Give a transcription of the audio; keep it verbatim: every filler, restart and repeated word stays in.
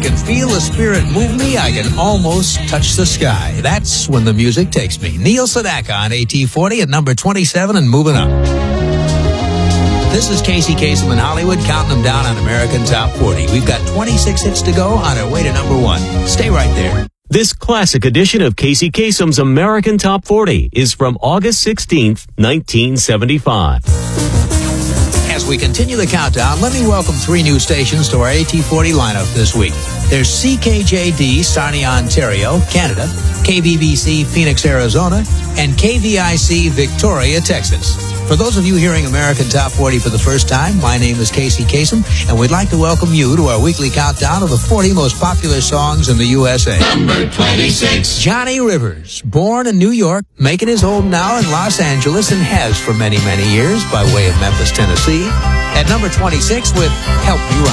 can feel the spirit move me. I can almost touch the sky. That's when the music takes me. Neil Sedaka on A T forty at number twenty-seven and moving up. This is Casey Kasem in Hollywood, counting them down on American Top forty. We've got twenty-six hits to go on our way to number one. Stay right there. This classic edition of Casey Kasem's American Top forty is from August sixteenth, nineteen seventy-five. As we continue the countdown, let me welcome three new stations to our A T forty lineup this week. There's C K J D, Sarnia, Ontario, Canada, K B B C, Phoenix, Arizona, and K V I C, Victoria, Texas. For those of you hearing American Top forty for the first time, my name is Casey Kasem, and we'd like to welcome you to our weekly countdown of the forty most popular songs in the U S A. Number twenty-six. Johnny Rivers, born in New York, making his home now in Los Angeles, and has for many, many years by way of Memphis, Tennessee. At number twenty-six with Help Me Ride.